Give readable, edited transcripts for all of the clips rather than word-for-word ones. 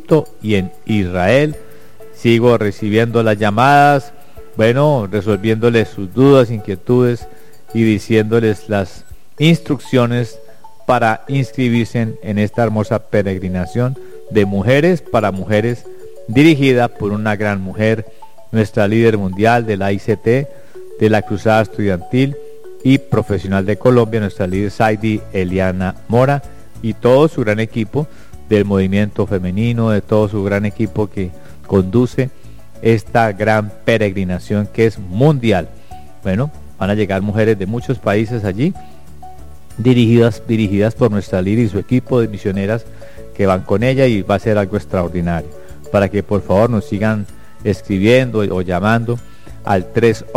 Egipto y en Israel. Sigo recibiendo las llamadas, bueno, resolviéndoles sus dudas, inquietudes y diciéndoles las instrucciones para inscribirse en esta hermosa peregrinación de mujeres para mujeres, dirigida por una gran mujer, nuestra líder mundial de la ICT, de la Cruzada Estudiantil y Profesional de Colombia, nuestra líder Saidi Eliana Mora, y todo su gran equipo del movimiento femenino, de todo su gran equipo que conduce esta gran peregrinación que es mundial. Bueno, van a llegar mujeres de muchos países allí, dirigidas por nuestra líder y su equipo de misioneras que van con ella, y va a ser algo extraordinario. Para que por favor nos sigan escribiendo o llamando al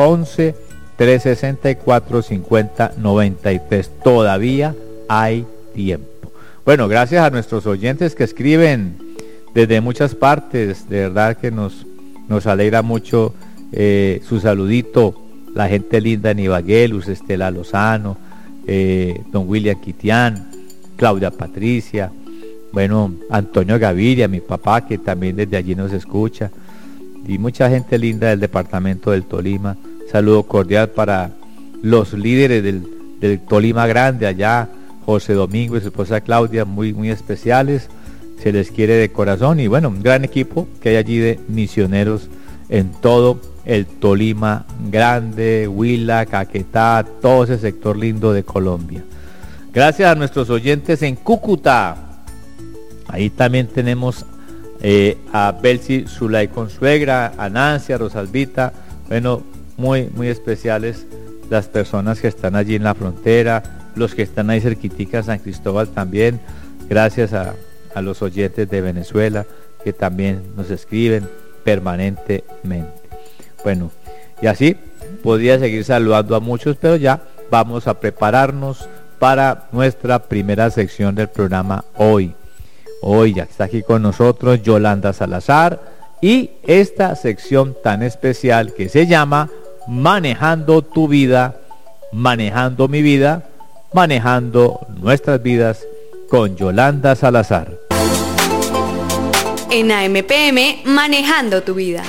311-364-5093. Todavía hay tiempo. Bueno, gracias a nuestros oyentes que escriben desde muchas partes, de verdad que nos alegra mucho su saludito, la gente linda en Ibagué, Luz Estela Lozano, don William Quitián, Claudia Patricia, bueno, Antonio Gaviria, mi papá, que también desde allí nos escucha, y mucha gente linda del departamento del Tolima. Saludo cordial para los líderes del Tolima Grande allá, José Domingo y su esposa Claudia, muy, muy especiales, se les quiere de corazón, y bueno, un gran equipo que hay allí de misioneros en todo el Tolima Grande, Huila, Caquetá, todo ese sector lindo de Colombia. Gracias a nuestros oyentes en Cúcuta, ahí también tenemos a Belsi Zulay Consuegra, a Nancy, a Rosalvita, bueno, muy, muy especiales las personas que están allí en la frontera, los que están ahí cerquitica, San Cristóbal también, gracias a los oyentes de Venezuela que también nos escriben permanentemente. Bueno, y así podría seguir saludando a muchos, pero ya vamos a prepararnos para nuestra primera sección del programa hoy. Hoy ya está aquí con nosotros Yolanda Salazar y esta sección tan especial que se llama Manejando tu vida, manejando mi vida, manejando nuestras vidas con Yolanda Salazar. En AMPM, Manejando tu vida.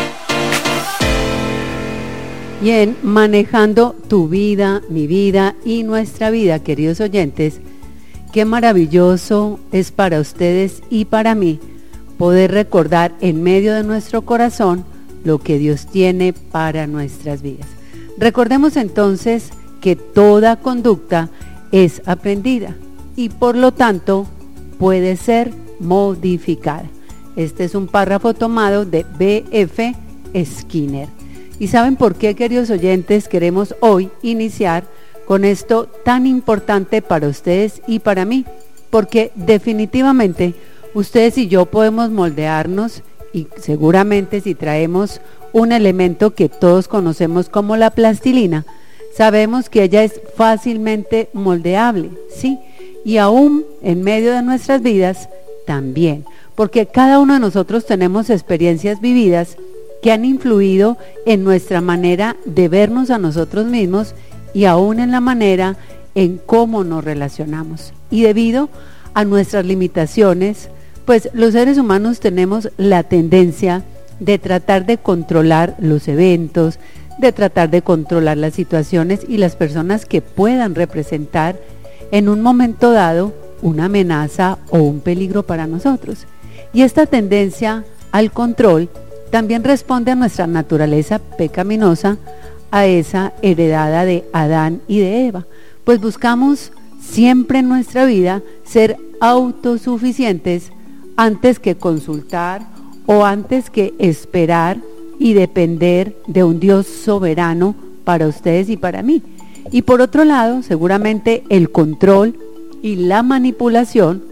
Y en Manejando tu vida, mi vida y nuestra vida, queridos oyentes, qué maravilloso es para ustedes y para mí poder recordar en medio de nuestro corazón lo que Dios tiene para nuestras vidas. Recordemos entonces que toda conducta es aprendida y por lo tanto puede ser modificada. Este es un párrafo tomado de B.F. Skinner. ¿Y saben por qué, queridos oyentes, queremos hoy iniciar con esto tan importante para ustedes y para mí? Porque definitivamente ustedes y yo podemos moldearnos, y seguramente si traemos un elemento que todos conocemos como la plastilina, sabemos que ella es fácilmente moldeable, ¿sí? Y aún en medio de nuestras vidas también, porque cada uno de nosotros tenemos experiencias vividas que han influido en nuestra manera de vernos a nosotros mismos y aún en la manera en cómo nos relacionamos. Y debido a nuestras limitaciones, pues los seres humanos tenemos la tendencia de tratar de controlar los eventos, de tratar de controlar las situaciones y las personas que puedan representar en un momento dado una amenaza o un peligro para nosotros. Y esta tendencia al control también responde a nuestra naturaleza pecaminosa, a esa heredada de Adán y de Eva, pues buscamos siempre en nuestra vida ser autosuficientes antes que consultar o antes que esperar y depender de un Dios soberano para ustedes y para mí. Y por otro lado, seguramente el control y la manipulación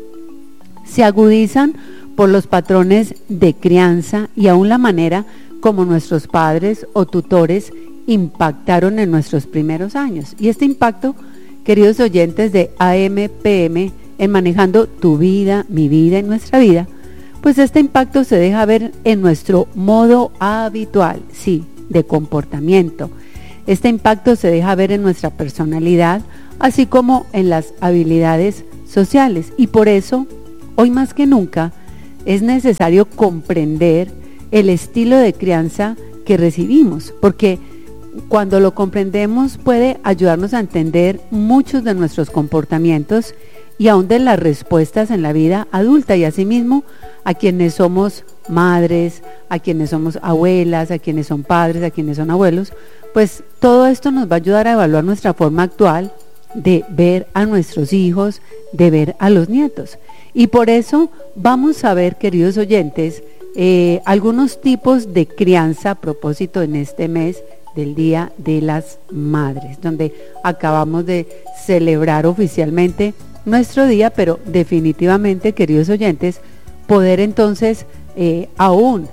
se agudizan por los patrones de crianza y aún la manera como nuestros padres o tutores impactaron en nuestros primeros años. Y este impacto, queridos oyentes de AMPM, en Manejando tu vida, mi vida y nuestra vida, pues este impacto se deja ver en nuestro modo habitual, sí, de comportamiento. Este impacto se deja ver en nuestra personalidad, así como en las habilidades sociales. Y por eso, hoy más que nunca, es necesario comprender el estilo de crianza que recibimos, porque cuando lo comprendemos puede ayudarnos a entender muchos de nuestros comportamientos y aún de las respuestas en la vida adulta, y asimismo a quienes somos madres, a quienes somos abuelas, a quienes son padres, a quienes son abuelos. Pues todo esto nos va a ayudar a evaluar nuestra forma actual de ver a nuestros hijos, de ver a los nietos. Y por eso vamos a ver, queridos oyentes, algunos tipos de crianza a propósito en este mes del Día de las Madres, donde acabamos de celebrar oficialmente nuestro día, pero definitivamente, queridos oyentes, poder entonces aún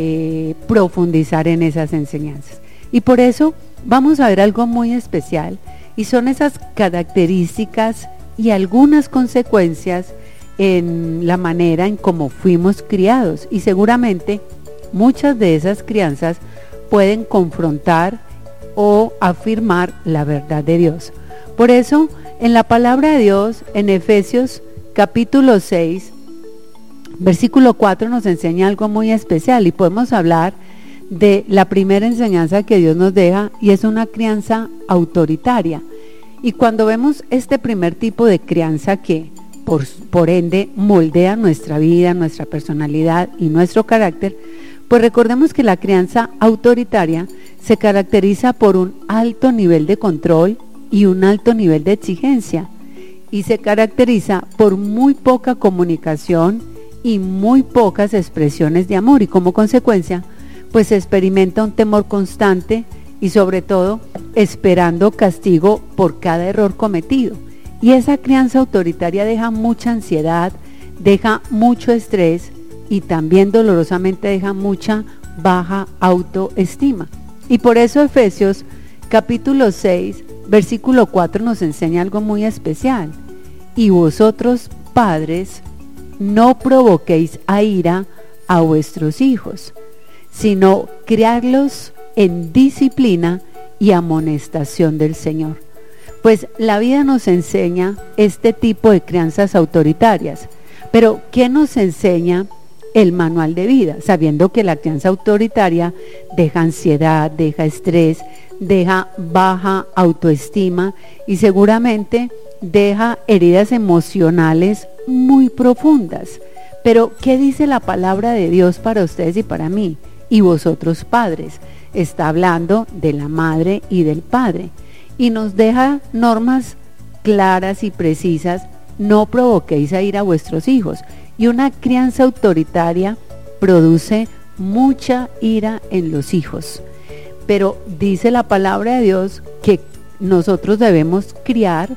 profundizar en esas enseñanzas. Y por eso vamos a ver algo muy especial, y son esas características y algunas consecuencias en la manera en cómo fuimos criados, y seguramente muchas de esas crianzas pueden confrontar o afirmar la verdad de Dios. Por eso, en la palabra de Dios, en Efesios capítulo 6, versículo 4, nos enseña algo muy especial, y podemos hablar de la primera enseñanza que Dios nos deja, y es una crianza autoritaria. Y cuando vemos este primer tipo de crianza que por ende moldea nuestra vida, nuestra personalidad y nuestro carácter, pues recordemos que la crianza autoritaria se caracteriza por un alto nivel de control y un alto nivel de exigencia, y se caracteriza por muy poca comunicación y muy pocas expresiones de amor, y como consecuencia pues se experimenta un temor constante y sobre todo esperando castigo por cada error cometido. Y esa crianza autoritaria deja mucha ansiedad, deja mucho estrés y también dolorosamente deja mucha baja autoestima. Y por eso Efesios capítulo 6, versículo 4 nos enseña algo muy especial. Y vosotros, padres, no provoquéis a ira a vuestros hijos, sino criarlos en disciplina y amonestación del Señor. Pues la vida nos enseña este tipo de crianzas autoritarias, pero ¿qué nos enseña el manual de vida? Sabiendo que la crianza autoritaria deja ansiedad, deja estrés, deja baja autoestima y seguramente deja heridas emocionales muy profundas. Pero ¿qué dice la palabra de Dios para ustedes y para mí? Y vosotros, padres. Está hablando de la madre y del padre, y nos deja normas claras y precisas. No provoquéis a ira a vuestros hijos. Y una crianza autoritaria produce mucha ira en los hijos. Pero dice la palabra de Dios que nosotros debemos criar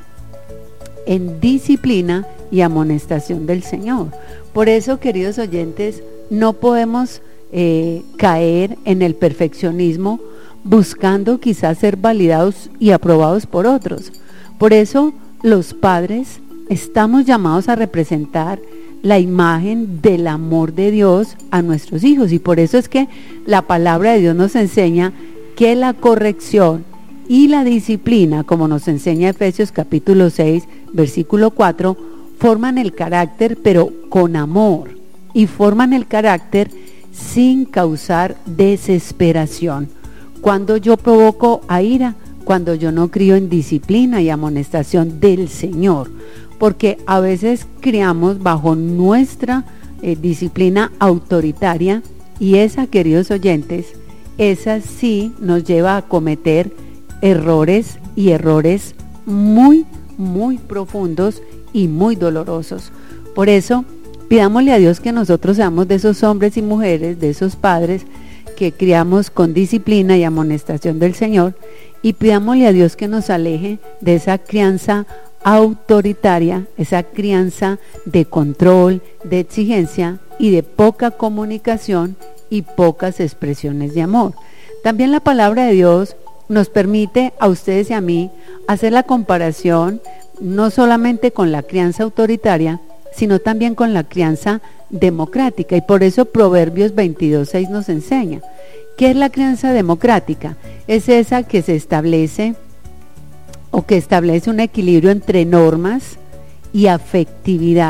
en disciplina y amonestación del Señor. Por eso, queridos oyentes, no podemos caer en el perfeccionismo buscando quizás ser validados y aprobados por otros. Por eso los padres estamos llamados a representar la imagen del amor de Dios a nuestros hijos, y por eso es que la palabra de Dios nos enseña que la corrección y la disciplina, como nos enseña Efesios capítulo 6, versículo 4, forman el carácter pero con amor, y forman el carácter sin causar desesperación. Cuando yo provoco a ira, cuando yo no crío en disciplina y amonestación del Señor, porque a veces criamos bajo nuestra disciplina autoritaria, y esa, queridos oyentes, esa sí nos lleva a cometer errores, y errores muy, muy profundos y muy dolorosos. Por eso, pidámosle a Dios que nosotros seamos de esos hombres y mujeres, de esos padres que criamos con disciplina y amonestación del Señor, y pidámosle a Dios que nos aleje de esa crianza autoritaria, esa crianza de control, de exigencia y de poca comunicación y pocas expresiones de amor. También la palabra de Dios nos permite a ustedes y a mí hacer la comparación no solamente con la crianza autoritaria, sino también con la crianza democrática, y por eso Proverbios 22:6 nos enseña. ¿Qué es la crianza democrática? Es esa que se establece o que establece un equilibrio entre normas y afectividad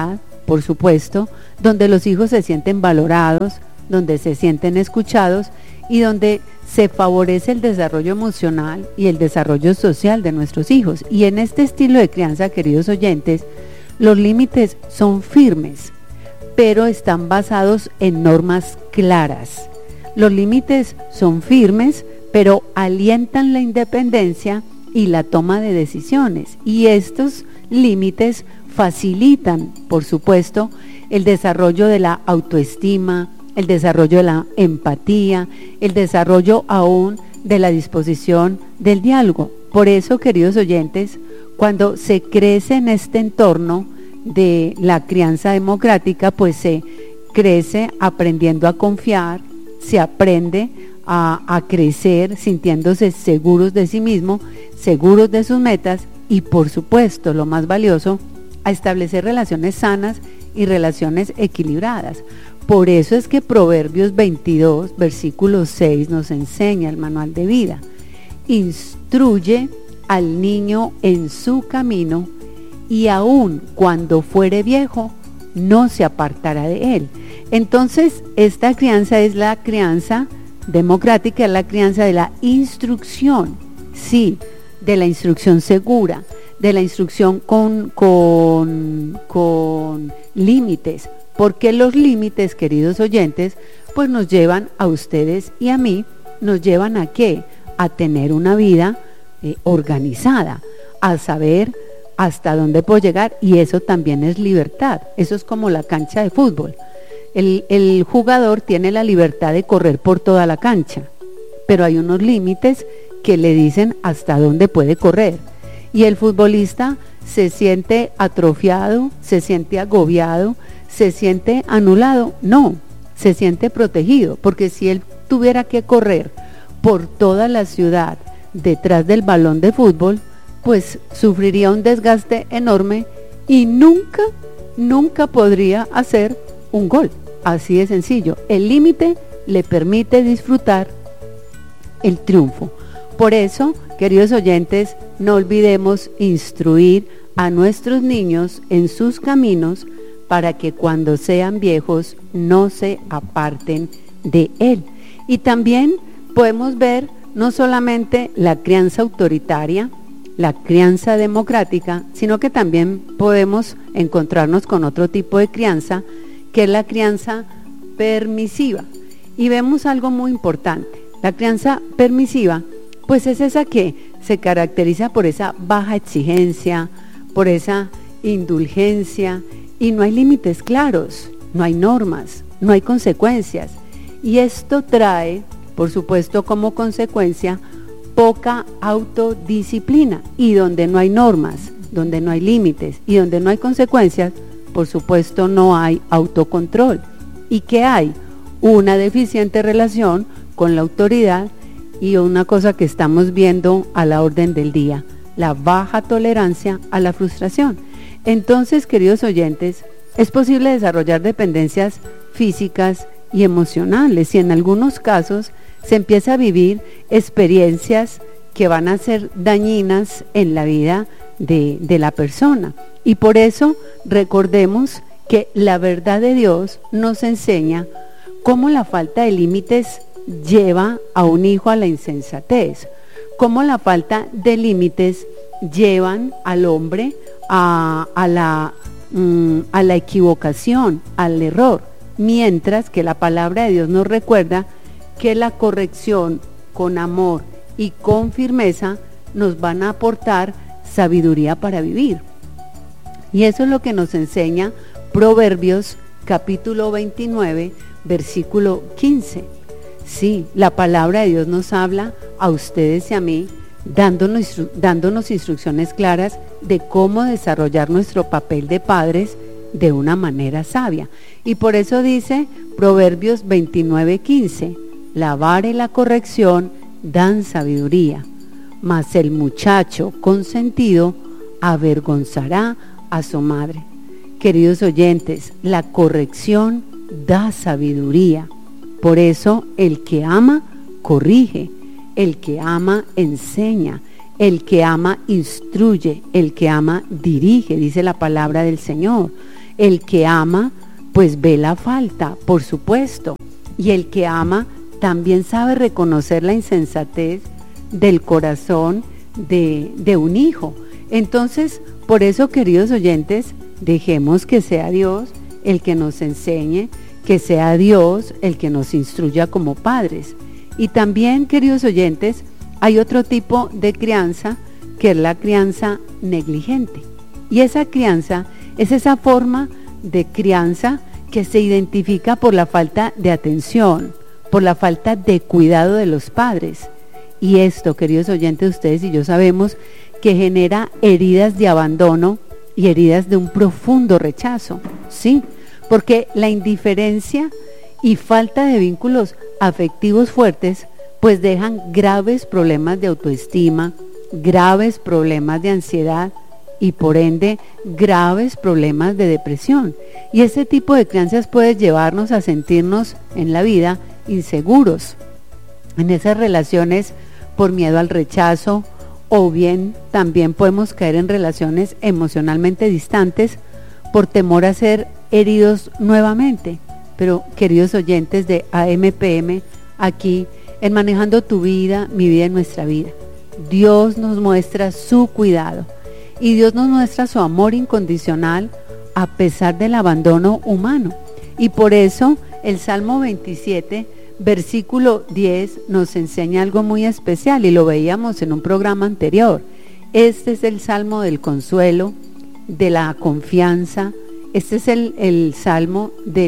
por supuesto, donde los hijos se sienten valorados, donde se sienten escuchados y donde se favorece el desarrollo emocional y el desarrollo social de nuestros hijos. Y en este estilo de crianza, queridos oyentes, los límites son firmes, pero están basados en normas claras. Los límites son firmes, pero alientan la independencia y la toma de decisiones. Y estos límites facilitan, por supuesto, el desarrollo de la autoestima, el desarrollo de la empatía, el desarrollo aún de la disposición del diálogo. Por eso, queridos oyentes, cuando se crece en este entorno de la crianza democrática, pues se crece aprendiendo a confiar, se aprende a crecer sintiéndose seguros de sí mismo, seguros de sus metas y, por supuesto, lo más valioso, a establecer relaciones sanas y relaciones equilibradas. Por eso es que Proverbios 22, versículo 6 nos enseña el manual de vida. Instruye al niño en su camino y aun cuando fuere viejo, no se apartará de él. Entonces, esta crianza es la crianza democrática, es la crianza de la instrucción, sí, de la instrucción segura, de la instrucción con límites, porque los límites, queridos oyentes, pues nos llevan a ustedes y a mí, nos llevan a ¿qué? A tener una vida organizada, a saber hasta dónde puedo llegar, y eso también es libertad. Eso es como la cancha de fútbol. El jugador tiene la libertad de correr por toda la cancha, pero hay unos límites que le dicen hasta dónde puede correr. Y el futbolista se siente atrofiado, se siente agobiado, se siente anulado. No, se siente protegido, porque si él tuviera que correr por toda la ciudad detrás del balón de fútbol, pues sufriría un desgaste enorme y nunca podría hacer un gol. Así de sencillo. El límite le permite disfrutar el triunfo. Por eso, queridos oyentes, no olvidemos instruir a nuestros niños en sus caminos para que cuando sean viejos no se aparten de él. Y también podemos ver no solamente la crianza autoritaria, la crianza democrática, sino que también podemos encontrarnos con otro tipo de crianza, que es la crianza permisiva. Y vemos algo muy importante. La crianza permisiva, pues es esa que se caracteriza por esa baja exigencia, por esa indulgencia, y no hay límites claros, no hay normas, no hay consecuencias. Y esto trae, por supuesto, como consecuencia, poca autodisciplina. Y donde no hay normas, donde no hay límites y donde no hay consecuencias, por supuesto no hay autocontrol. ¿Y qué hay? Una deficiente relación con la autoridad y una cosa que estamos viendo a la orden del día, la baja tolerancia a la frustración. Entonces, queridos oyentes, es posible desarrollar dependencias físicas y emocionales, y en algunos casos se empieza a vivir experiencias que van a ser dañinas en la vida de la persona. Y por eso recordemos que la verdad de Dios nos enseña cómo la falta de límites lleva a un hijo a la insensatez, cómo la falta de límites llevan al hombre a la equivocación, al error, mientras que la palabra de Dios nos recuerda que la corrección con amor y con firmeza nos van a aportar sabiduría para vivir. Y eso es lo que nos enseña Proverbios capítulo 29, versículo 15. Sí, la palabra de Dios nos habla a ustedes y a mí, dándonos instrucciones claras de cómo desarrollar nuestro papel de padres de una manera sabia. Y por eso dice Proverbios 29, 15, la vara y la corrección dan sabiduría, mas el muchacho consentido avergonzará a su madre. Queridos oyentes, la corrección da sabiduría. Por eso el que ama corrige, el que ama enseña, el que ama instruye, el que ama dirige, dice la palabra del Señor. El que ama, pues ve la falta, por supuesto. Y el que ama también sabe reconocer la insensatez del corazón de un hijo. Entonces, por eso, queridos oyentes, dejemos que sea Dios el que nos enseñe, que sea Dios el que nos instruya como padres. Y también, queridos oyentes, hay otro tipo de crianza, que es la crianza negligente. Y esa crianza es esa forma de crianza que se identifica por la falta de atención, por la falta de cuidado de los padres. Y esto, queridos oyentes, ustedes y yo sabemos que genera heridas de abandono y heridas de un profundo rechazo, ¿sí? Porque la indiferencia y falta de vínculos afectivos fuertes, pues dejan graves problemas de autoestima, graves problemas de ansiedad y por ende graves problemas de depresión. Y ese tipo de crianzas puede llevarnos a sentirnos en la vida inseguros, en esas relaciones por miedo al rechazo, o bien también podemos caer en relaciones emocionalmente distantes por temor a ser heridos nuevamente. Pero queridos oyentes de AMPM, aquí en Manejando tu Vida, mi vida y nuestra vida, Dios nos muestra su cuidado y Dios nos muestra su amor incondicional a pesar del abandono humano. Y por eso el Salmo 27, versículo 10 nos enseña algo muy especial y lo veíamos en un programa anterior. Este es el Salmo del consuelo, de la confianza, este es el Salmo de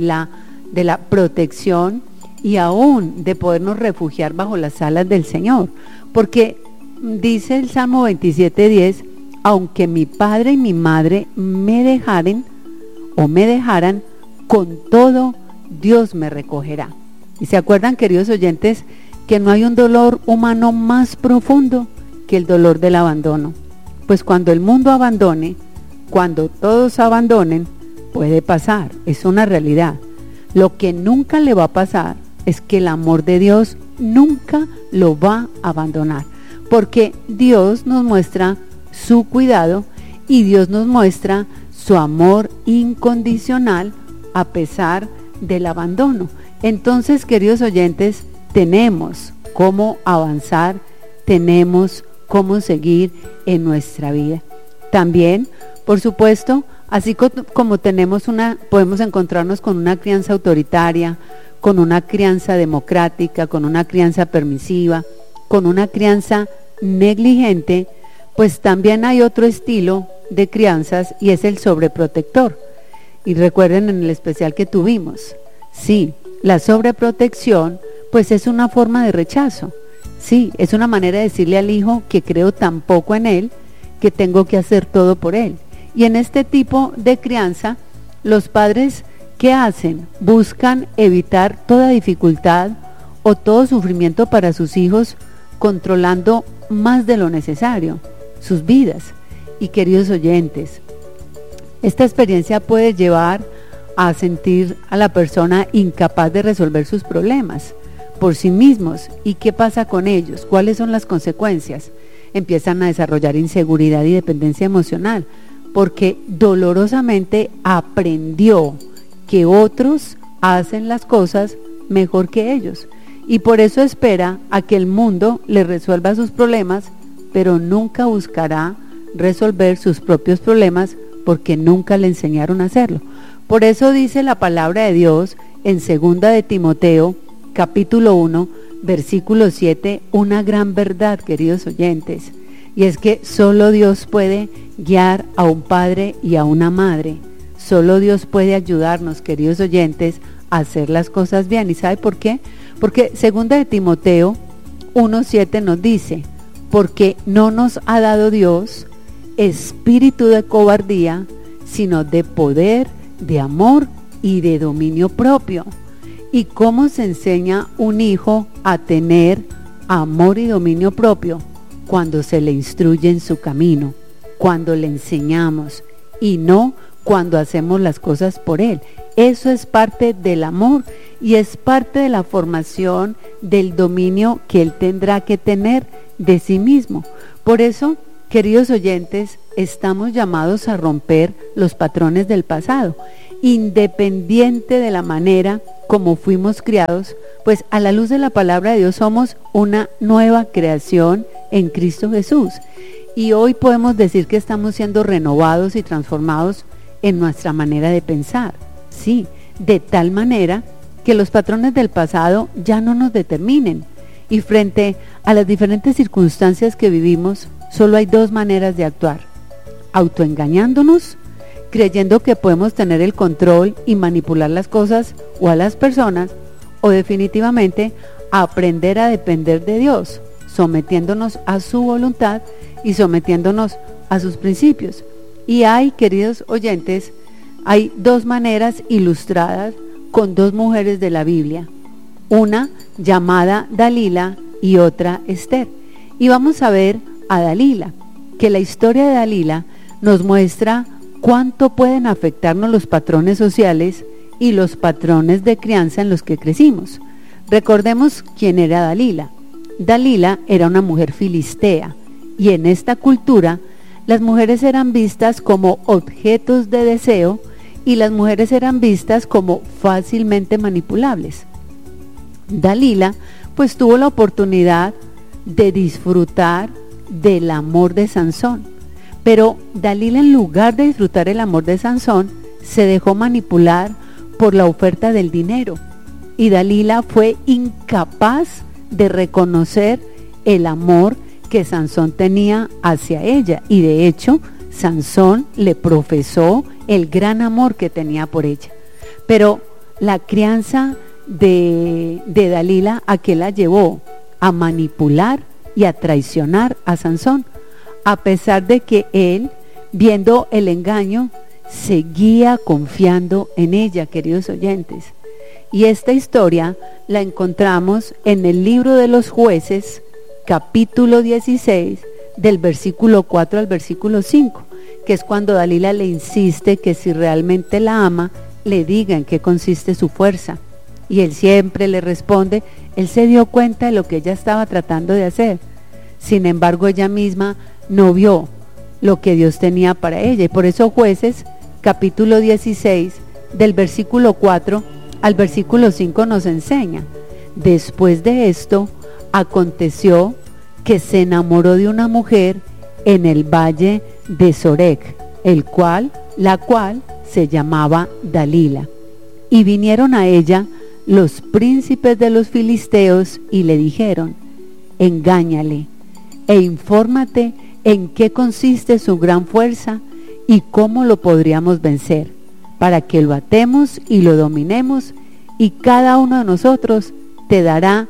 la protección y aún de podernos refugiar bajo las alas del Señor. Porque dice el Salmo 27:10, aunque mi padre y mi madre me dejaren o me dejaran, con todo Dios me recogerá. Y se acuerdan, queridos oyentes, que no hay un dolor humano más profundo que el dolor del abandono. Pues cuando el mundo abandone, cuando todos abandonen, puede pasar, es una realidad. Lo que nunca le va a pasar es que el amor de Dios nunca lo va a abandonar, porque Dios nos muestra su cuidado y Dios nos muestra su amor incondicional a pesar del abandono. Entonces, queridos oyentes, tenemos cómo avanzar, tenemos cómo seguir en nuestra vida. También, por supuesto, así como podemos encontrarnos con una crianza autoritaria, con una crianza democrática, con una crianza permisiva, con una crianza negligente, pues también hay otro estilo de crianzas y es el sobreprotector. Y recuerden en el especial que tuvimos, sí, la sobreprotección pues es una forma de rechazo, sí, es una manera de decirle al hijo que creo tan poco en él, que tengo que hacer todo por él. Y en este tipo de crianza, los padres, ¿qué hacen? Buscan evitar toda dificultad o todo sufrimiento para sus hijos, controlando más de lo necesario sus vidas. Y queridos oyentes, esta experiencia puede llevar a sentir a la persona incapaz de resolver sus problemas por sí mismos. ¿Y qué pasa con ellos? ¿Cuáles son las consecuencias? Empiezan a desarrollar inseguridad y dependencia emocional, porque dolorosamente aprendió que otros hacen las cosas mejor que ellos, y por eso espera a que el mundo le resuelva sus problemas, pero nunca buscará resolver sus propios problemas porque nunca le enseñaron a hacerlo. Por eso dice la palabra de Dios en 2 de Timoteo, capítulo 1, versículo 7, una gran verdad, queridos oyentes, y es que solo Dios puede guiar a un padre y a una madre. Solo Dios puede ayudarnos, queridos oyentes, a hacer las cosas bien. ¿Y sabe por qué? Porque 2 de Timoteo 1:7 nos dice, porque no nos ha dado Dios espíritu de cobardía, sino de poder, de amor y de dominio propio. ¿Y cómo se enseña un hijo a tener amor y dominio propio? Cuando se le instruye en su camino, cuando le enseñamos y no cuando hacemos las cosas por él. Eso es parte del amor y es parte de la formación del dominio que él tendrá que tener de sí mismo. Por eso, queridos oyentes, estamos llamados a romper los patrones del pasado. independiente de la manera como fuimos criados, pues a la luz de la palabra de Dios somos una nueva creación en Cristo Jesús. Y hoy podemos decir que estamos siendo renovados y transformados en nuestra manera de pensar. Sí, de tal manera que los patrones del pasado ya no nos determinen. Y frente a las diferentes circunstancias que vivimos, solo hay dos maneras de actuar: autoengañándonos, creyendo que podemos tener el control y manipular las cosas o a las personas, o definitivamente aprender a depender de Dios, sometiéndonos a su voluntad y sometiéndonos a sus principios. Y hay, queridos oyentes, hay dos maneras ilustradas con dos mujeres de la Biblia, una llamada Dalila y otra Esther. Y vamos a ver a Dalila, que la historia de Dalila nos muestra cuánto pueden afectarnos los patrones sociales y los patrones de crianza en los que crecimos. Recordemos quién era Dalila. Dalila era una mujer filistea, y en esta cultura las mujeres eran vistas como objetos de deseo y las mujeres eran vistas como fácilmente manipulables. Dalila pues tuvo la oportunidad de disfrutar del amor de Sansón, pero Dalila, en lugar de disfrutar el amor de Sansón, se dejó manipular por la oferta del dinero, y Dalila fue incapaz de reconocer el amor que Sansón tenía hacia ella, y de hecho Sansón le profesó el gran amor que tenía por ella. Pero la crianza de Dalila, ¿a qué la llevó? A manipular y a traicionar a Sansón, a pesar de que él, viendo el engaño, seguía confiando en ella, queridos oyentes. Y esta historia la encontramos en el libro de los Jueces, capítulo 16, del versículo 4 al versículo 5, que es cuando Dalila le insiste que si realmente la ama, le diga en qué consiste su fuerza. Y él siempre le responde, él se dio cuenta de lo que ella estaba tratando de hacer. Sin embargo, ella misma no vio lo que Dios tenía para ella. Y por eso Jueces, capítulo 16, del versículo 4 al versículo 5 nos enseña: después de esto, aconteció que se enamoró de una mujer en el valle de Sorek, la cual se llamaba Dalila. Y vinieron a ella los príncipes de los filisteos y le dijeron: engáñale e infórmate en qué consiste su gran fuerza y cómo lo podríamos vencer, para que lo atemos y lo dominemos, y cada uno de nosotros te dará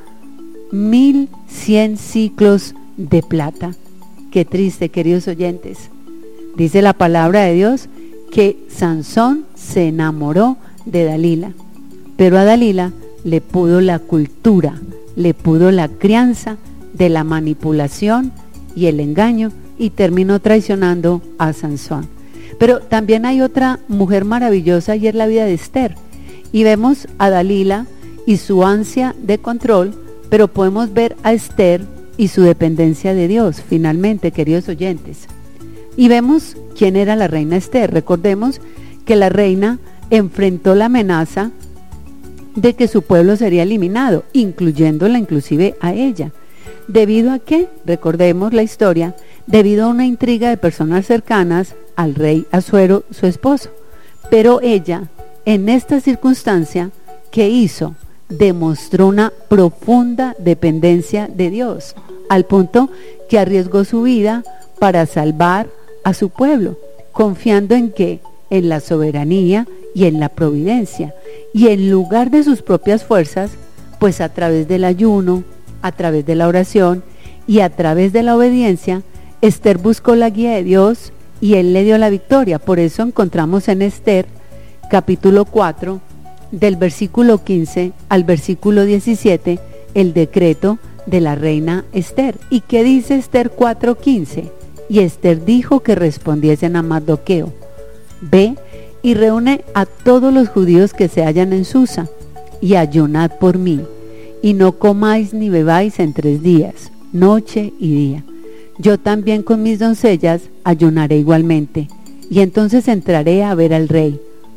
1,100 siclos de plata. Qué triste, queridos oyentes. Dice la palabra de Dios que Sansón se enamoró de Dalila, pero a Dalila le pudo la cultura, le pudo la crianza de la manipulación y el engaño, y terminó traicionando a Sansón. Pero también hay otra mujer maravillosa, y es la vida de Esther. Y vemos a Dalila y su ansia de control, pero podemos ver a Esther y su dependencia de Dios, finalmente, queridos oyentes. Y vemos quién era la reina Esther. Recordemos que la reina enfrentó la amenaza de que su pueblo sería eliminado, incluyéndola inclusive a ella. ¿Debido a qué? Recordemos la historia. Debido a una intriga de personas cercanas al rey Asuero, su esposo. Pero ella, en esta circunstancia, ¿qué hizo? Demostró una profunda dependencia de Dios, al punto que arriesgó su vida para salvar a su pueblo, confiando en que, en la soberanía y en la providencia, y en lugar de sus propias fuerzas, pues a través del ayuno, a través de la oración y a través de la obediencia, Esther buscó la guía de Dios y Él le dio la victoria. Por eso encontramos en Esther, capítulo 4, del versículo 15 al versículo 17, el decreto de la reina Esther. ¿Y qué dice Esther 4:15? Y Esther dijo que respondiesen a Mardoqueo: ve y reúne a todos los judíos que se hallan en Susa, y ayunad por mí, y no comáis ni bebáis en 3 días, noche y día. Yo también con mis doncellas ayunaré igualmente, y entonces entraré a ver al rey,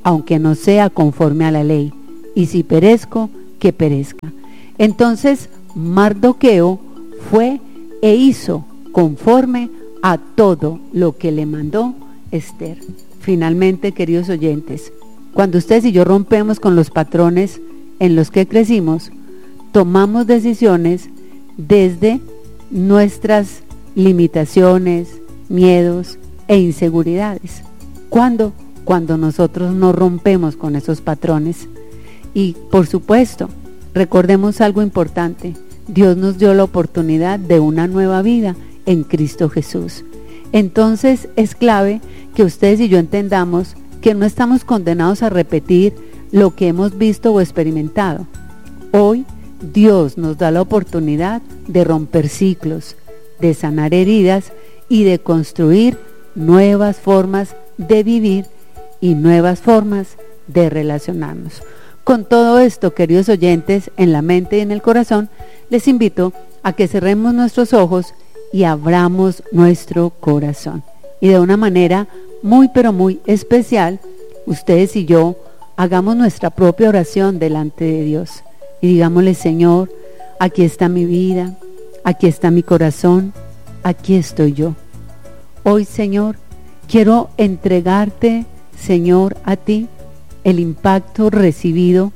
aunque no sea conforme a la ley, y si perezco, que perezca. Entonces Mardoqueo fue e hizo conforme a todo lo que le mandó Esther. Finalmente, queridos oyentes, cuando ustedes y yo rompemos con los patrones en los que crecimos, tomamos decisiones desde nuestras limitaciones, miedos e inseguridades. ¿Cuándo? Cuando nosotros no rompemos con esos patrones. Y por supuesto, recordemos algo importante: Dios nos dio la oportunidad de una nueva vida en Cristo Jesús. Entonces es clave que ustedes y yo entendamos que no estamos condenados a repetir lo que hemos visto o experimentado. Hoy Dios nos da la oportunidad de romper ciclos, de sanar heridas y de construir nuevas formas de vivir y nuevas formas de relacionarnos. Con todo esto, queridos oyentes, en la mente y en el corazón, les invito a que cerremos nuestros ojos y abramos nuestro corazón. Y de una manera muy pero muy especial, ustedes y yo hagamos nuestra propia oración delante de Dios. Y digámosle: Señor, aquí está mi vida, aquí está mi corazón, aquí estoy yo. Hoy, Señor, quiero entregarte, Señor, a ti el impacto recibido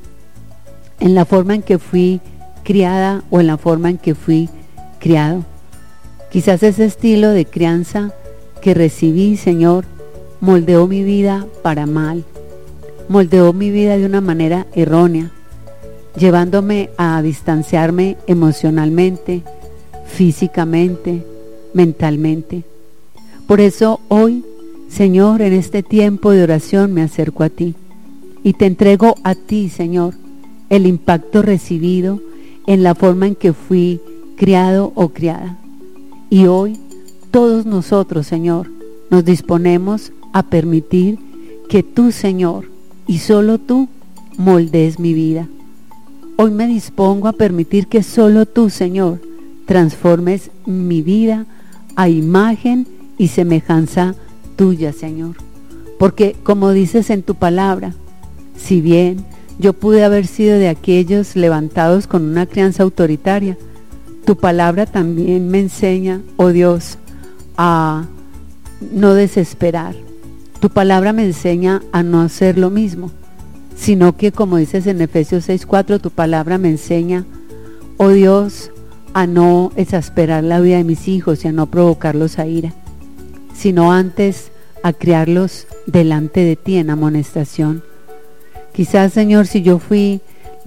en la forma en que fui criada o en la forma en que fui criado. Quizás ese estilo de crianza que recibí, Señor, moldeó mi vida para mal, moldeó mi vida de una manera errónea, llevándome a distanciarme emocionalmente, físicamente, mentalmente. Por eso hoy, Señor, en este tiempo de oración me acerco a ti y te entrego a ti, Señor, el impacto recibido en la forma en que fui criado o criada. Y hoy todos nosotros, Señor, nos disponemos a permitir que tú, Señor, y solo tú, moldees mi vida. Hoy me dispongo a permitir que solo tú, Señor, transformes mi vida a imagen y semejanza tuya, Señor. Porque como dices en tu palabra, si bien yo pude haber sido de aquellos levantados con una crianza autoritaria, tu palabra también me enseña, oh Dios, a no desesperar. Tu palabra me enseña a no hacer lo mismo, sino que, como dices en Efesios 6:4, tu palabra me enseña, oh Dios, a no exasperar la vida de mis hijos y a no provocarlos a ira, sino antes a criarlos delante de ti en amonestación. Quizás, Señor, si yo fui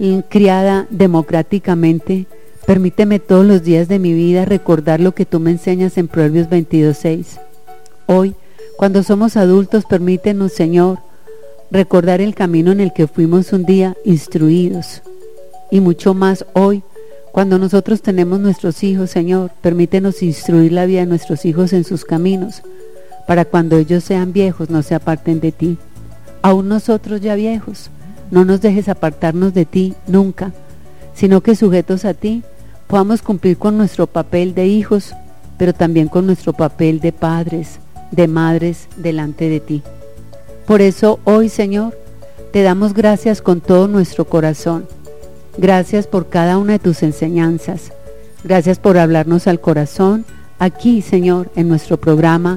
criada democráticamente, permíteme todos los días de mi vida recordar lo que tú me enseñas en Proverbios 22:6. Hoy, cuando somos adultos, permítenos, Señor, recordar el camino en el que fuimos un día instruidos. Y mucho más hoy, cuando nosotros tenemos nuestros hijos, Señor, permítenos instruir la vida de nuestros hijos en sus caminos, para cuando ellos sean viejos no se aparten de ti. Aún nosotros ya viejos, no nos dejes apartarnos de ti nunca, sino que sujetos a ti podamos cumplir con nuestro papel de hijos, pero también con nuestro papel de padres, de madres delante de ti. Por eso hoy, Señor, te damos gracias con todo nuestro corazón. Gracias por cada una de tus enseñanzas. Gracias por hablarnos al corazón aquí, Señor, en nuestro programa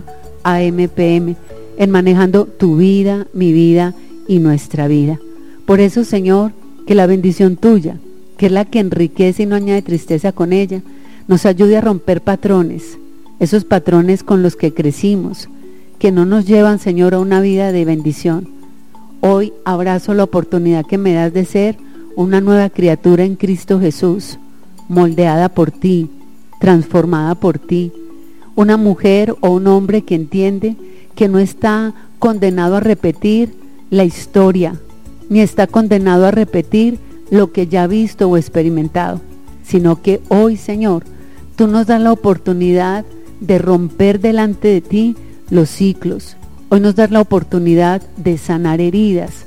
AMPM, en Manejando tu vida, mi vida y nuestra vida. Por eso, Señor, que la bendición tuya, que es la que enriquece y no añade tristeza con ella, nos ayude a romper patrones, esos patrones con los que crecimos, que no nos llevan, Señor, a una vida de bendición. Hoy abrazo la oportunidad que me das de ser una nueva criatura en Cristo Jesús, moldeada por ti, transformada por ti, una mujer o un hombre que entiende que no está condenado a repetir la historia, ni está condenado a repetir lo que ya ha visto o experimentado, sino que hoy, Señor, tú nos das la oportunidad de romper delante de ti los ciclos. Hoy nos das la oportunidad de sanar heridas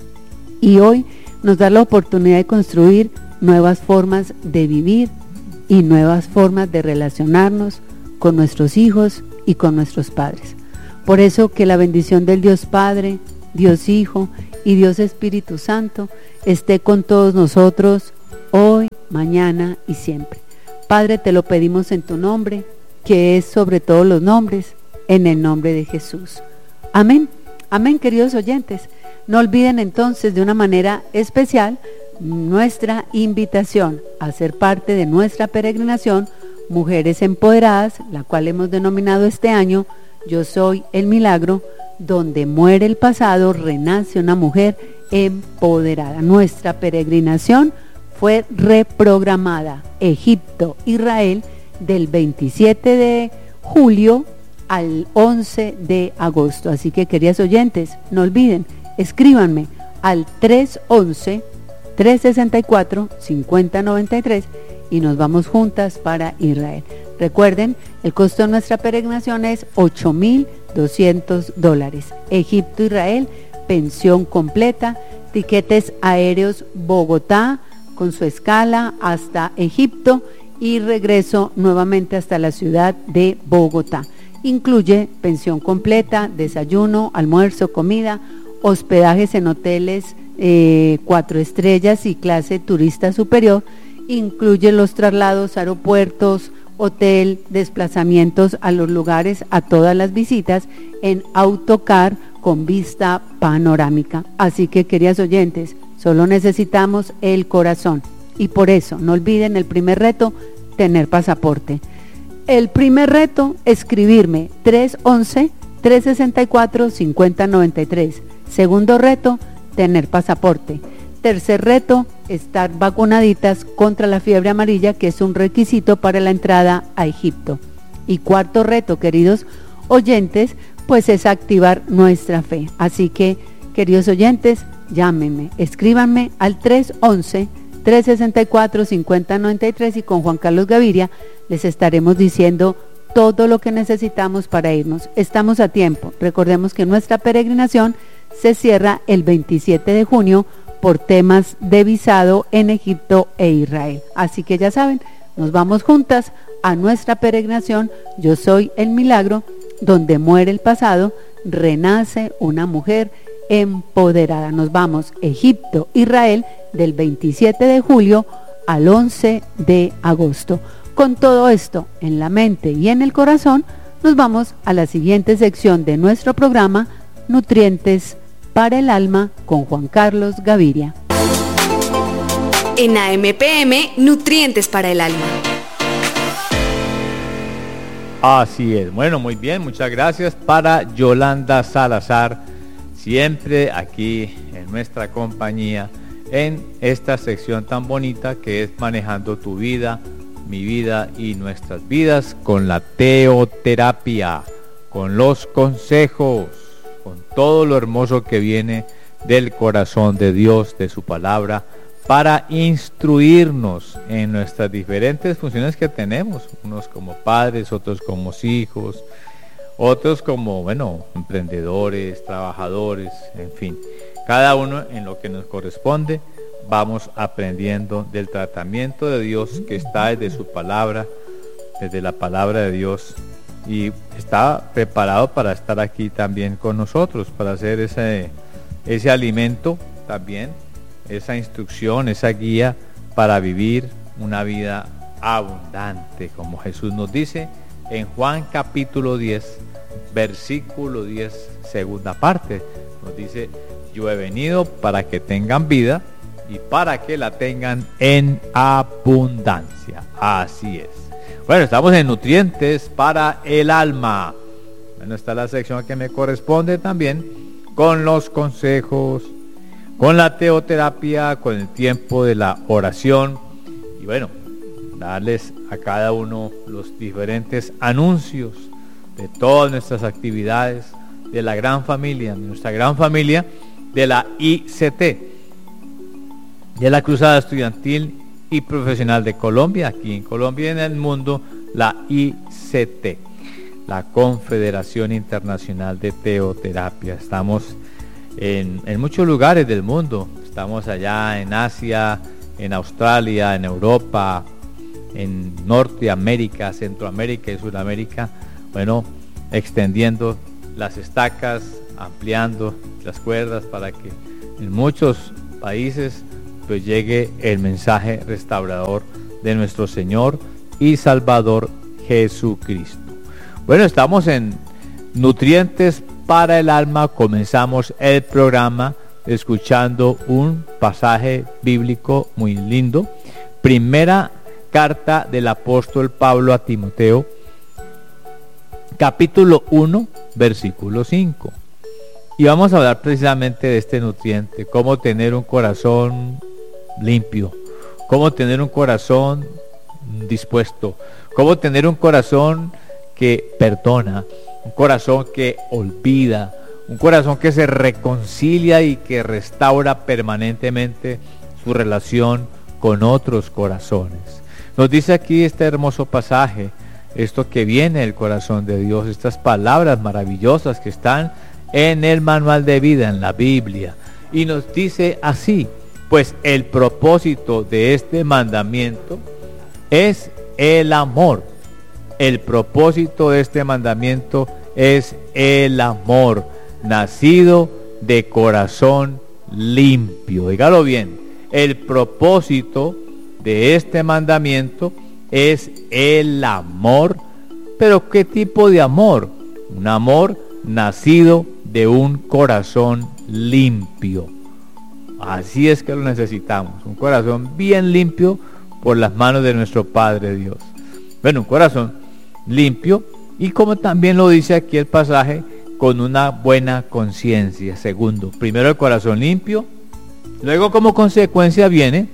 y hoy nos da la oportunidad de construir nuevas formas de vivir y nuevas formas de relacionarnos con nuestros hijos y con nuestros padres. Por eso que la bendición del Dios Padre, Dios Hijo y Dios Espíritu Santo esté con todos nosotros hoy, mañana y siempre. Padre, te lo pedimos en tu nombre, que es sobre todos los nombres, en el nombre de Jesús. Amén. Amén, queridos oyentes. No olviden entonces de una manera especial nuestra invitación a ser parte de nuestra peregrinación Mujeres Empoderadas, la cual hemos denominado este año Yo Soy el Milagro, donde muere el pasado, renace una mujer empoderada. Nuestra peregrinación fue reprogramada, Egipto, Israel, del 27 de julio al 11 de agosto. Así que, queridos oyentes, no olviden, escríbanme al 311-364-5093 y nos vamos juntas para Israel. Recuerden, el costo de nuestra peregrinación es $8,200. Egipto, Israel, pensión completa, tiquetes aéreos Bogotá con su escala hasta Egipto y regreso nuevamente hasta la ciudad de Bogotá. Incluye pensión completa, desayuno, almuerzo, comida, hospedajes en hoteles 4 estrellas y clase turista superior. Incluye los traslados, aeropuertos, hotel, desplazamientos a los lugares, a todas las visitas en autocar con vista panorámica. Así que, queridos oyentes, solo necesitamos el corazón. Y por eso, no olviden el primer reto, tener pasaporte. El primer reto, escribirme 311-364-5093. Segundo reto, tener pasaporte. Tercer reto, estar vacunaditas contra la fiebre amarilla, que es un requisito para la entrada a Egipto. Y cuarto reto, queridos oyentes, pues es activar nuestra fe. Así que, queridos oyentes, llámenme, escríbanme al 311-364-5093 y con Juan Carlos Gaviria les estaremos diciendo todo lo que necesitamos para irnos. Estamos a tiempo. Recordemos que nuestra peregrinación se cierra el 27 de junio por temas de visado en Egipto e Israel. Así que ya saben, nos vamos juntas a nuestra peregrinación Yo Soy el Milagro, donde muere el pasado, renace una mujer empoderada. Nos vamos Egipto, Israel, del 27 de julio al 11 de agosto. Con todo esto en la mente y en el corazón, nos vamos a la siguiente sección de nuestro programa, Nutrientes para el Alma, con Juan Carlos Gaviria. En AMPM, Nutrientes para el Alma. Así es. Bueno, muy bien, muchas gracias para Yolanda Salazar, siempre aquí en nuestra compañía, en esta sección tan bonita que es Manejando tu vida, mi vida y nuestras vidas, con la teoterapia, con los consejos, con todo lo hermoso que viene del corazón de Dios, de su palabra, para instruirnos en nuestras diferentes funciones que tenemos, unos como padres, otros como hijos, otros como, emprendedores, trabajadores, en fin, cada uno en lo que nos corresponde. Vamos aprendiendo del tratamiento de Dios que está desde su palabra, desde la palabra de Dios, y está preparado para estar aquí también con nosotros, para hacer ese alimento también, esa instrucción, esa guía para vivir una vida abundante, como Jesús nos dice en Juan capítulo 10, versículo 10, segunda parte. Nos dice: yo he venido para que tengan vida y para que la tengan en abundancia. Así es. Bueno, estamos en Nutrientes para el Alma. Bueno, está la sección que me corresponde también, con los consejos, con la teoterapia, con el tiempo de la oración. Y bueno, darles a cada uno los diferentes anuncios de todas nuestras actividades, de la gran familia, de nuestra gran familia, de la ICT, de la Cruzada Estudiantil y Profesional de Colombia, aquí en Colombia y en el mundo, la ICT, la Confederación Internacional de Teoterapia. Estamos en muchos lugares del mundo, estamos allá en Asia, en Australia, en Europa, en Norteamérica, Centroamérica y Sudamérica, extendiendo las estacas, ampliando las cuerdas para que en muchos países pues llegue el mensaje restaurador de nuestro Señor y Salvador Jesucristo. Bueno, estamos en Nutrientes para el Alma. Comenzamos el programa escuchando un pasaje bíblico muy lindo. Primera carta del apóstol Pablo a Timoteo, capítulo 1, versículo 5. Y vamos a hablar precisamente de este nutriente, cómo tener un corazón limpio, cómo tener un corazón dispuesto, cómo tener un corazón que perdona, un corazón que olvida, un corazón que se reconcilia y que restaura permanentemente su relación con otros corazones. Nos dice aquí este hermoso pasaje, esto que viene del corazón de Dios, estas palabras maravillosas que están en el manual de vida, en la Biblia. Y nos dice así: pues el propósito de este mandamiento es el amor. El propósito de este mandamiento es el amor, nacido de corazón limpio. Dígalo bien, el propósito de este mandamiento es el amor. ¿Pero qué tipo de amor? Un amor nacido de un corazón limpio. Así es que lo necesitamos, un corazón bien limpio por las manos de nuestro Padre Dios. Bueno, un corazón limpio, y como también lo dice aquí el pasaje, con una buena conciencia. Segundo, primero el corazón limpio, luego como consecuencia viene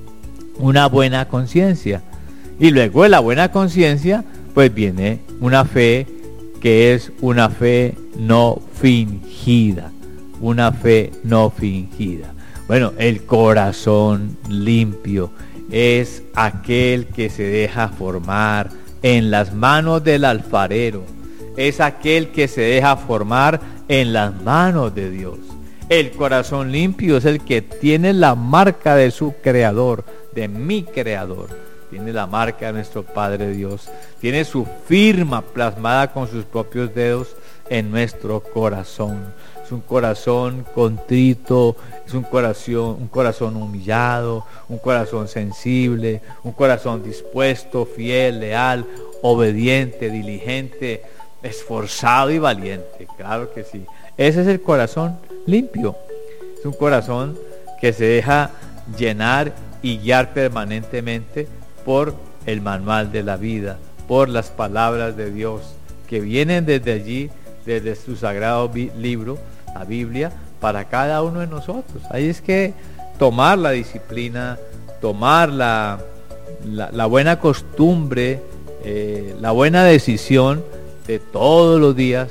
una buena conciencia, y luego de la buena conciencia pues viene una fe que es una fe no fingida, una fe no fingida. Bueno, el corazón limpio es aquel que se deja formar en las manos del alfarero, es aquel que se deja formar en las manos de Dios. El corazón limpio es el que tiene la marca de su creador, de mi creador. Tiene la marca de nuestro Padre Dios, tiene su firma plasmada con sus propios dedos en nuestro corazón. Es un corazón contrito, es un corazón humillado, un corazón sensible, un corazón dispuesto, fiel, leal, obediente, diligente, esforzado y valiente. Claro que sí. Ese es el corazón limpio. Es un corazón que se deja llenar y guiar permanentemente por el manual de la vida, por las palabras de Dios que vienen desde allí, desde su sagrado libro, la Biblia, para cada uno de nosotros. Ahí es que tomar la disciplina, tomar la buena costumbre, la buena decisión de todos los días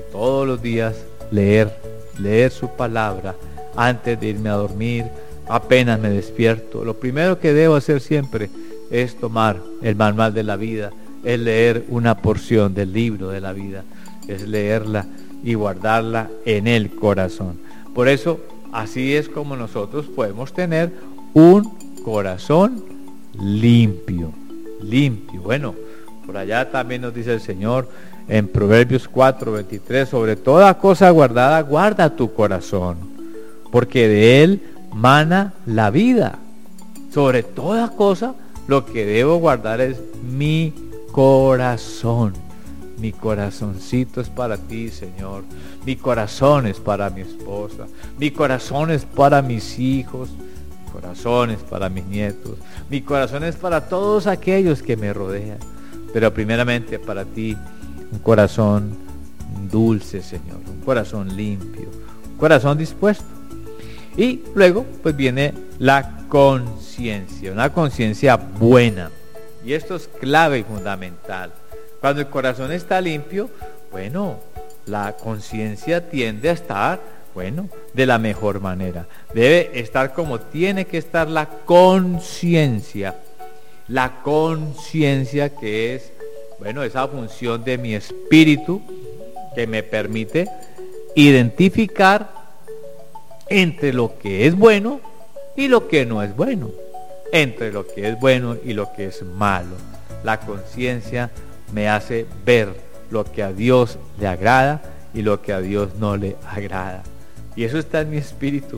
leer su palabra antes de irme a dormir, apenas me despierto. Lo primero que debo hacer siempre es tomar el manual de la vida, es leer una porción del libro de la vida, es leerla y guardarla en el corazón. Por eso, así es como nosotros podemos tener un corazón limpio. Bueno, por allá también nos dice el Señor en Proverbios 4:23, sobre toda cosa guardada, guarda tu corazón, porque de él mana la vida. Sobre toda cosa, lo que debo guardar es mi corazón. Mi corazoncito es para ti, Señor. Mi corazón es para mi esposa. Mi corazón es para mis hijos. Mi corazón es para mis nietos. Mi corazón es para todos aquellos que me rodean. Pero primeramente para ti, un corazón dulce, Señor. Un corazón limpio. Un corazón dispuesto. Y luego pues viene la conciencia, una conciencia buena. Y esto es clave y fundamental. Cuando el corazón está limpio, bueno, la conciencia tiende a estar, bueno, de la mejor manera. Debe estar como tiene que estar la conciencia. La conciencia que es, bueno, esa función de mi espíritu que me permite identificar entre lo que es bueno y lo que no es bueno, entre lo que es bueno y lo que es malo. La conciencia me hace ver lo que a Dios le agrada y lo que a Dios no le agrada. Y eso está en mi espíritu.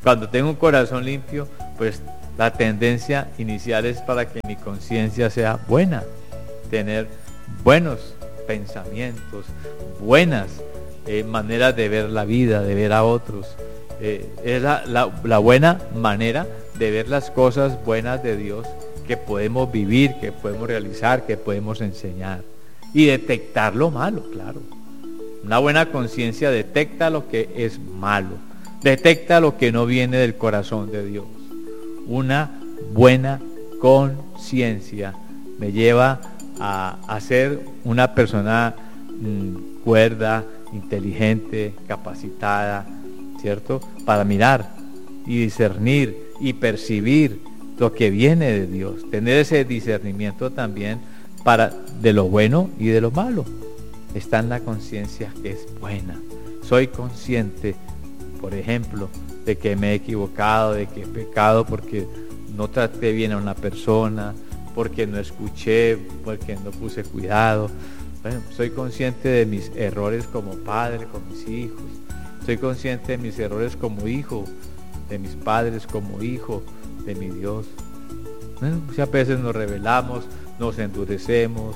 Cuando tengo un corazón limpio, pues la tendencia inicial es para que mi conciencia sea buena, tener buenos pensamientos, buenas maneras de ver la vida, de ver a otros. Es la buena manera de ver las cosas buenas de Dios que podemos vivir, que podemos realizar, que podemos enseñar. Y detectar lo malo, claro. Una buena conciencia detecta lo que es malo, detecta lo que no viene del corazón de Dios. Una buena conciencia me lleva a ser una persona cuerda, inteligente, capacitada, ¿cierto? Para mirar y discernir y percibir lo que viene de Dios. Tener ese discernimiento también de lo bueno y de lo malo. Está en la conciencia que es buena. Soy consciente, por ejemplo, de que me he equivocado, de que he pecado porque no traté bien a una persona, porque no escuché, porque no puse cuidado. Bueno, soy consciente de mis errores como padre, con mis hijos. Soy consciente de mis errores como hijo, de mis padres como hijo, de mi Dios. Bueno, muchas veces nos rebelamos, nos endurecemos,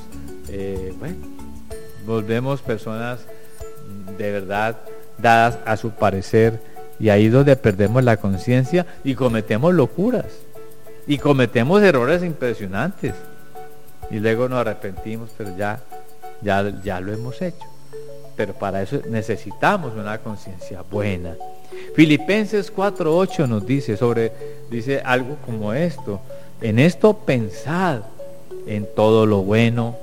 volvemos personas de verdad dadas a su parecer, y ahí es donde perdemos la conciencia y cometemos locuras y cometemos errores impresionantes y luego nos arrepentimos, pero ya lo hemos hecho. Pero para eso necesitamos una conciencia buena. Filipenses 4:8 nos dice algo como esto: en esto pensad, en todo lo bueno,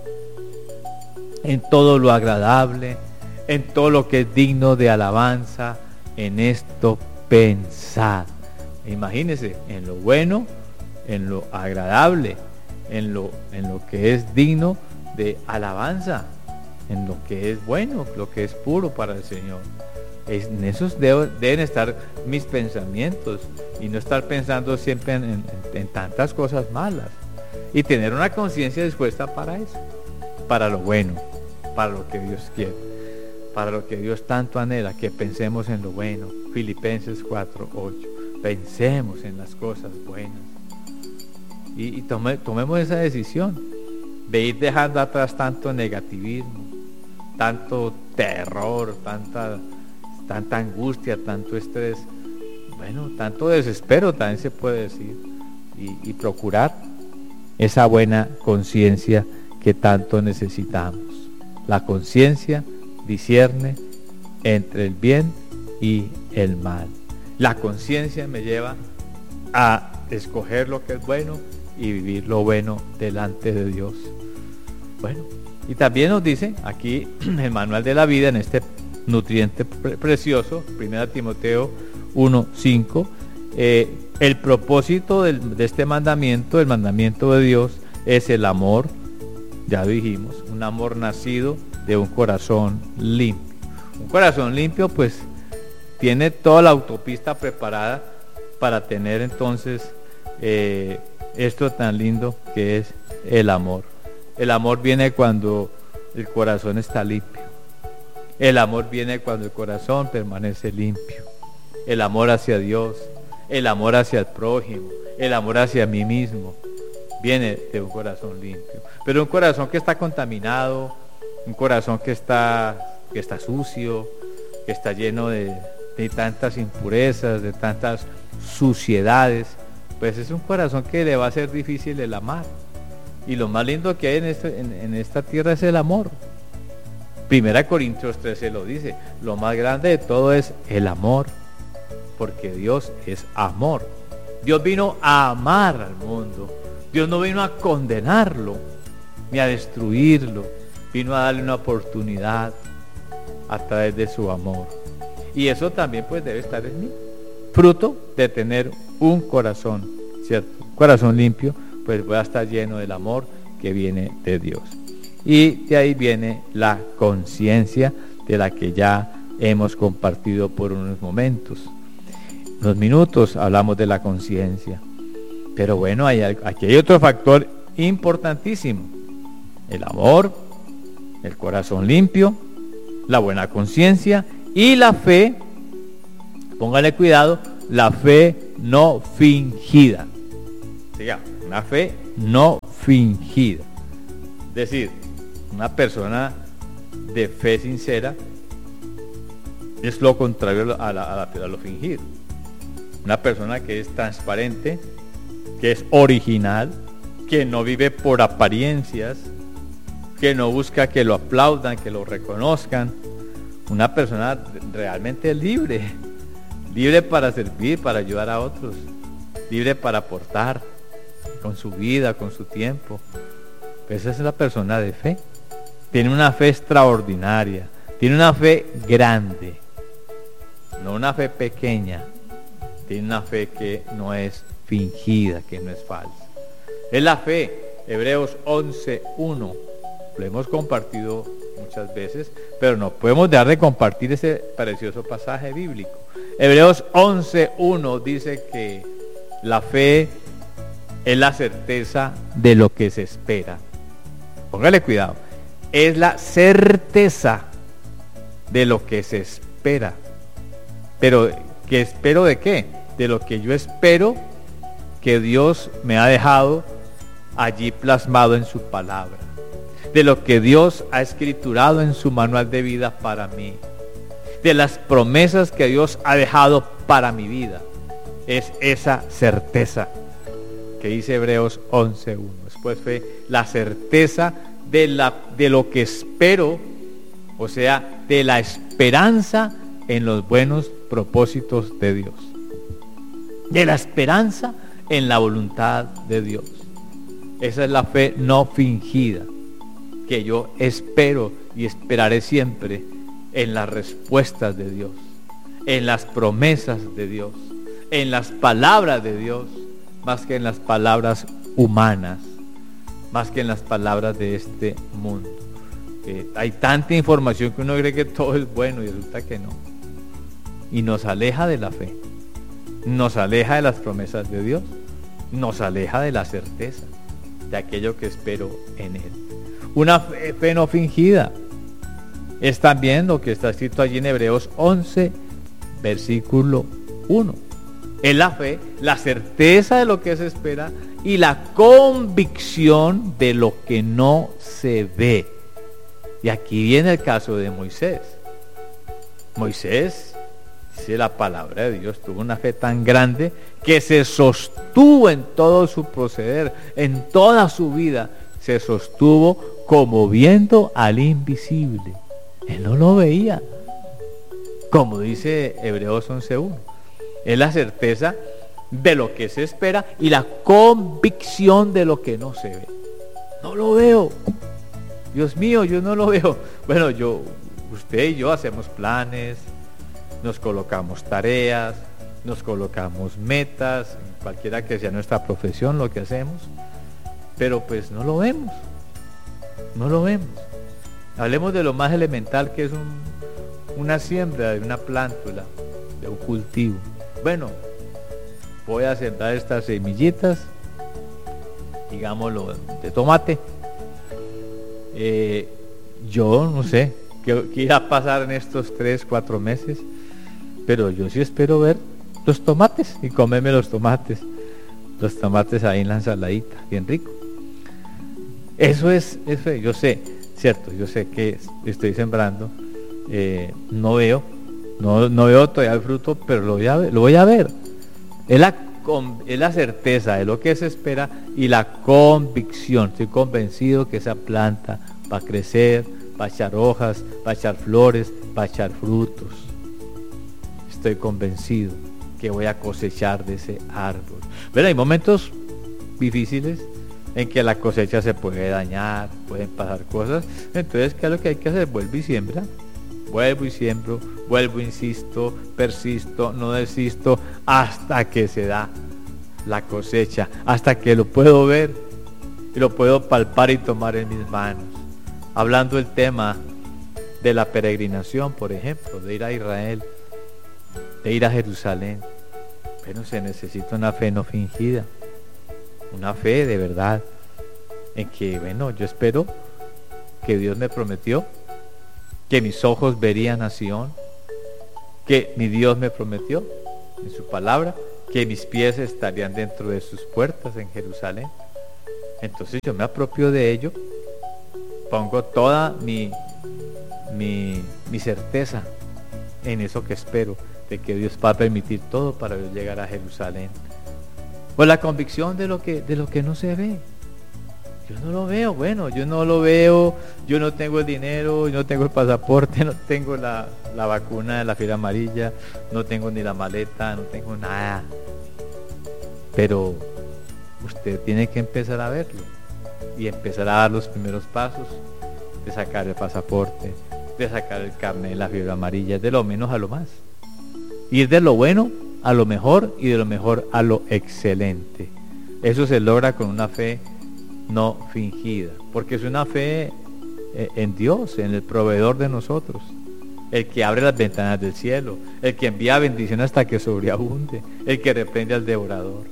en todo lo agradable, en todo lo que es digno de alabanza, en esto pensad. Imagínense, en lo bueno, en lo agradable, en lo que es digno de alabanza, en lo que es bueno, lo que es puro para el Señor. En esos deben estar mis pensamientos y no estar pensando siempre en tantas cosas malas, y tener una conciencia dispuesta para eso, para lo bueno, para lo que Dios quiere, para lo que Dios tanto anhela, que pensemos en lo bueno. Filipenses 4:8, pensemos en las cosas buenas y tomemos esa decisión de ir dejando atrás tanto negativismo, tanto terror, tanta angustia, tanto estrés, bueno, tanto desespero también se puede decir, y procurar esa buena conciencia que tanto necesitamos. La conciencia discierne entre el bien y el mal. La conciencia me lleva a escoger lo que es bueno y vivir lo bueno delante de Dios. Bueno, y también nos dice aquí el manual de la vida, en este nutriente precioso, 1 Timoteo 1:5, el propósito de este mandamiento, el mandamiento de Dios, es el amor. Ya dijimos, un amor nacido de un corazón limpio. Un corazón limpio pues tiene toda la autopista preparada para tener entonces esto tan lindo que es el amor. El amor viene cuando el corazón está limpio. El amor viene cuando el corazón permanece limpio. El amor hacia Dios, el amor hacia el prójimo, el amor hacia mí mismo, viene de un corazón limpio. Pero un corazón que está contaminado, un corazón que está sucio, que está lleno de tantas impurezas, de tantas suciedades, pues es un corazón que le va a ser difícil el amar. Y lo más lindo que hay en esta tierra es el amor. 1 Corintios 13 lo dice: lo más grande de todo es el amor, porque Dios es amor. Dios vino a amar al mundo. Dios no vino a condenarlo ni a destruirlo, vino a darle una oportunidad a través de su amor. Y eso también pues debe estar en mí, fruto de tener un corazón, ¿cierto? Un corazón limpio, pues voy a estar lleno del amor que viene de Dios. Y de ahí viene la conciencia, de la que ya hemos compartido por unos momentos. Unos minutos hablamos de la conciencia. Pero bueno, aquí hay otro factor importantísimo: el amor, el corazón limpio, la buena conciencia y la fe. Póngale cuidado, la fe no fingida. Siga, una fe no fingida. Es decir, una persona de fe sincera es lo contrario a lo fingido. Una persona que es transparente, que es original, que no vive por apariencias, que no busca que lo aplaudan, que lo reconozcan. Una persona realmente libre, libre para servir, para ayudar a otros, libre para aportar con su vida, con su tiempo. Esa es la persona de fe. Tiene una fe extraordinaria, tiene una fe grande, no una fe pequeña. Tiene una fe que no es fingida, que no es falsa. Es la fe, Hebreos 11:1. Lo hemos compartido muchas veces, pero no podemos dejar de compartir ese precioso pasaje bíblico. Hebreos 11:1 dice que la fe es la certeza de lo que se espera. Póngale cuidado. Es la certeza de lo que se espera. Pero, ¿qué espero de qué? De lo que yo espero que Dios me ha dejado allí plasmado en su palabra. De lo que Dios ha escriturado en su manual de vida para mí. De las promesas que Dios ha dejado para mi vida. Es esa certeza que dice Hebreos 11:1. Después fue la certeza de lo que espero, o sea, de la esperanza en los buenos propósitos de Dios. De la esperanza en la voluntad de Dios. Esa es la fe no fingida, que yo espero y esperaré siempre en las respuestas de Dios, en las promesas de Dios, en las palabras de Dios, más que en las palabras humanas, más que en las palabras de este mundo. Hay tanta información que uno cree que todo es bueno y resulta que no. Y nos aleja de la fe, nos aleja de las promesas de Dios, nos aleja de la certeza de aquello que espero en Él. Una fe no fingida es también lo que está escrito allí en Hebreos 11, versículo 1. Es la fe, la certeza de lo que se espera y la convicción de lo que no se ve. Y aquí viene el caso de Moisés. Moisés, dice la palabra de Dios, tuvo una fe tan grande que se sostuvo en todo su proceder, en toda su vida, se sostuvo como viendo al invisible. Él no lo veía. Como dice Hebreos 11:1. Es la certeza de lo que se espera y la convicción de lo que no se ve. No lo veo. Dios mío, yo no lo veo. Bueno, usted y yo hacemos planes, nos colocamos tareas, nos colocamos metas, cualquiera que sea nuestra profesión, lo que hacemos, pero pues no lo vemos. No lo vemos. Hablemos de lo más elemental que es una siembra de una plántula, de un cultivo. Bueno, voy a sembrar estas semillitas, digámoslo, de tomate. Yo no sé qué irá a pasar en estos 3-4 meses, pero yo sí espero ver los tomates y comerme los tomates ahí en la ensaladita, bien rico. Eso es fe. Yo sé, cierto, yo sé que estoy sembrando, no veo todavía el fruto, pero lo voy a ver. Es la certeza de lo que se espera y la convicción. Estoy convencido que esa planta va a crecer, va a echar hojas, va a echar flores, va a echar frutos. Estoy convencido que voy a cosechar de ese árbol. Pero hay momentos difíciles en que la cosecha se puede dañar, pueden pasar cosas. Entonces, ¿qué es lo que hay que hacer? Vuelvo y siembra. Vuelvo y siembro, vuelvo, insisto, persisto, no desisto, hasta que se da la cosecha, hasta que lo puedo ver y lo puedo palpar y tomar en mis manos. Hablando del tema de la peregrinación, por ejemplo, de ir a Israel, de ir a Jerusalén, pero se necesita una fe no fingida, una fe de verdad, en que, bueno, yo espero que Dios me prometió que mis ojos verían a Sion, que mi Dios me prometió en su palabra, que mis pies estarían dentro de sus puertas en Jerusalén. Entonces yo me apropio de ello, pongo toda mi certeza en eso que espero, de que Dios va a permitir todo para yo llegar a Jerusalén. Pues la convicción de lo que no se ve. Yo no lo veo, yo no tengo el dinero, yo no tengo el pasaporte, no tengo la vacuna de la fiebre amarilla, no tengo ni la maleta, no tengo nada. Pero usted tiene que empezar a verlo y empezar a dar los primeros pasos de sacar el pasaporte, de sacar el carnet de la fiebre amarilla, de lo menos a lo más. Ir de lo bueno a lo mejor y de lo mejor a lo excelente. Eso se logra con una fe no fingida, porque es una fe en Dios, en el proveedor de nosotros, el que abre las ventanas del cielo, el que envía bendición hasta que sobreabunde, el que reprende al devorador.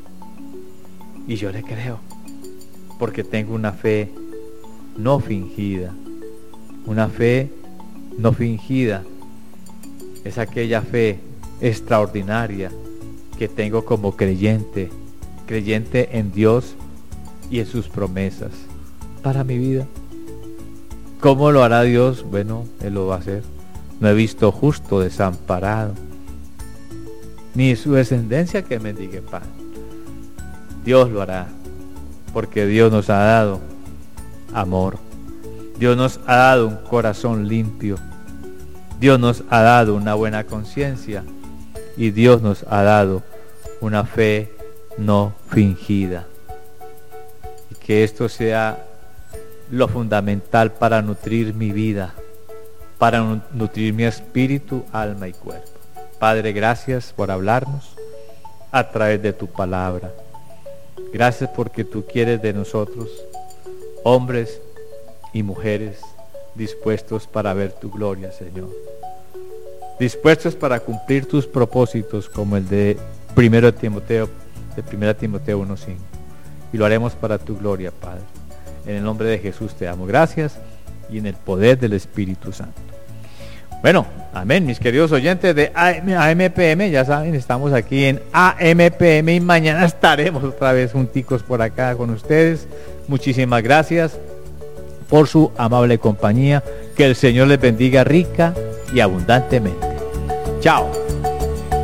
Y yo le creo, porque tengo una fe no fingida. Una fe no fingida es aquella fe extraordinaria que tengo como creyente en Dios y en sus promesas para mi vida. ¿Cómo lo hará Dios? Bueno, Él lo va a hacer. No he visto justo desamparado, ni su descendencia que mendigue pan. Dios lo hará, porque Dios nos ha dado amor. Dios nos ha dado un corazón limpio. Dios nos ha dado una buena conciencia. Y Dios nos ha dado una fe no fingida. Y que esto sea lo fundamental para nutrir mi vida, para nutrir mi espíritu, alma y cuerpo. Padre, gracias por hablarnos a través de tu palabra. Gracias porque tú quieres de nosotros hombres y mujeres dispuestos para ver tu gloria, Señor. Dispuestos para cumplir tus propósitos, como el de 1 Timoteo 1:5. Y lo haremos para tu gloria, Padre. En el nombre de Jesús te damos gracias y en el poder del Espíritu Santo. Bueno, amén, mis queridos oyentes de AMPM, ya saben, estamos aquí en AMPM y mañana estaremos otra vez junticos por acá con ustedes. Muchísimas gracias por su amable compañía. Que el Señor les bendiga rica y abundantemente. Chao.